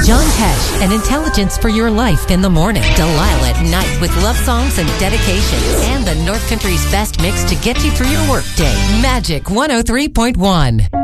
John Tesh and Intelligence for Your Life in the morning. Delilah at night with love songs and dedications. And the North Country's best mix to get you through your workday. Magic 103.1.